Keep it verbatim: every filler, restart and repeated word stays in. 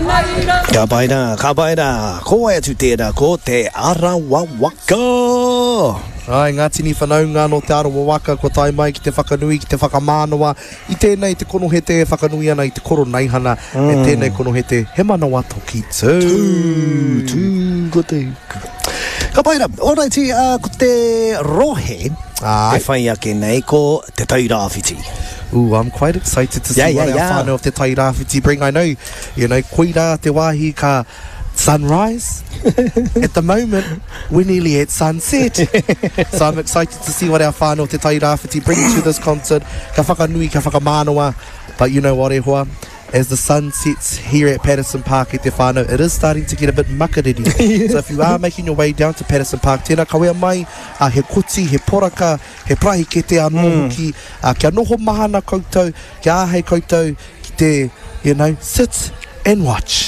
Ka paina, ka paina, ko e tu tēra, ko te Arawawaka. Ai, ngā tini whanaunga no te Arawawaka, ko tai mai ki te whakanui, ki te whakamānoa. I tēnei te kono he te whakanui ana i te koro naihana, mm. e tēnei kono he te he manawa toki tū. Tū, tū, ko te... Ka paina, oraiti, uh, ko te rohe, Ai. te whai ake nei ko te taurawhiti. Ooh, I'm quite excited to see Yeah, what yeah, our yeah. whānau of te tairawhiti bring. I know, you know, koira te wāhi ka sunrise. At the moment, we're nearly at sunset. So I'm excited to see what our whānau of te tairawhiti bring to this concert. Ka whakanui, ka whakamānoa. But you know what, e hoa? As the sun sets here at Patterson Park at te whānau, it is starting to get a bit makariri. So if you are making your way down to Patterson Park, tēnā kawea mai, uh, he koti, he poraka, he prahi ke te anō ki, uh, kia noho mahana koutou, kia āhei koutou, ki te, you know, sit and watch.